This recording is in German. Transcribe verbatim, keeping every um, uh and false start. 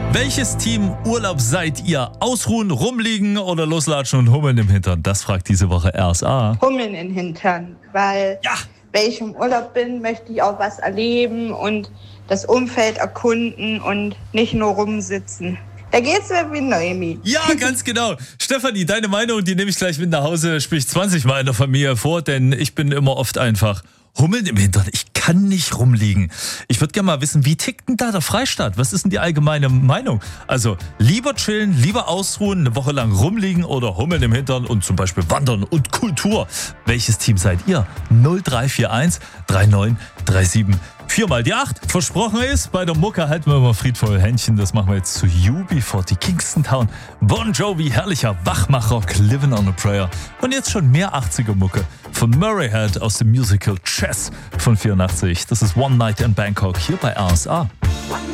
Welches Team Urlaub seid ihr? Ausruhen, rumliegen oder loslatschen und hummeln im Hintern? Das fragt diese Woche R S A. Hummeln in den Hintern, weil Ja. wenn ich im Urlaub bin, möchte ich auch was erleben und das Umfeld erkunden und nicht nur rumsitzen. Da geht's mir wie Noemi. Ja, ganz genau. Stefanie, deine Meinung, die nehme ich gleich mit nach Hause, sprich zwanzig Mal in der Familie vor, denn ich bin immer oft einfach hummeln im Hintern. Ich kann nicht rumliegen. Ich würde gerne mal wissen, wie tickt denn da der Freistaat? Was ist denn die allgemeine Meinung? Also lieber chillen, lieber ausruhen, eine Woche lang rumliegen oder hummeln im Hintern und zum Beispiel wandern und Kultur. Welches Team seid ihr? null drei vier eins drei neun drei sieben vier mal die acht. Versprochen ist, bei der Mucke halten wir immer friedvoll Händchen. Das machen wir jetzt zu U B vierzig, Kingston Town. Bon Jovi, herrlicher Wachmacher, Living on a Prayer. Und jetzt schon mehr achtziger Mucke von Murray Head aus dem Musical Chess von vierundachtzig. Das ist One Night in Bangkok hier bei R S A.